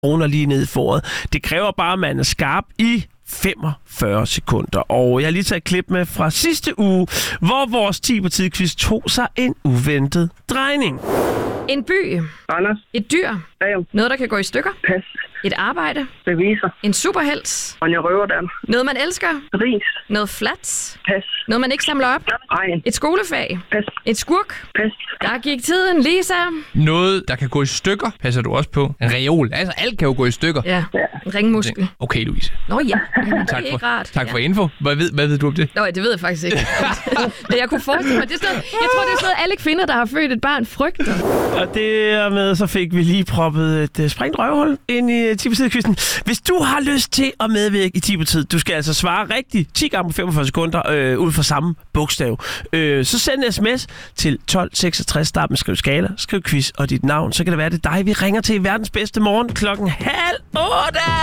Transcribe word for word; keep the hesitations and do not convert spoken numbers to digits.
kroner lige ned i foret. Det kræver bare, at man er skarp i femogfyrre sekunder. Og jeg har lige taget et klip med fra sidste uge, hvor vores ti på tid-quiz tog sig en uventet drejning. En by. Anders. Et dyr. Bag. Noget, der kan gå i stykker. Pas. Et arbejde. Beviser. En superhelt. Ronja Røverdal. Noget, man elsker. Ris. Noget flat. Pas. Noget, man ikke samler op. Egen. Et skolefag. Pas. Et skurk. Pas. Der gik tiden, Lisa. Noget, der kan gå i stykker, passer du også på. En reol. Altså, alt kan jo gå i stykker. Ja, en ringmuskel. Okay, Louise. Nå ja, jamen, det Tak er ikke for, rart. tak for ja. info. Hvad ved, hvad ved du om det? Nå, det ved jeg faktisk ikke. Men jeg kunne forestille mig, det er sådan, jeg tror, det er sådan noget, alle kvinder, der har født et barn, frygter. Og dermed så fik vi lige proppet et uh, springt røvhul ind i uh, ti på tid-quizzen. Hvis du har lyst til at medvirke i ti på tid, du skal altså svare rigtigt ti gange på femogfyrre sekunder øh, ud fra samme bogstav. Øh, så send en sms til tolv seksogtres, start med skriv skala, skriv quiz og dit navn. Så kan det være, det er dig, vi ringer til i verdens bedste morgen klokken halv otte.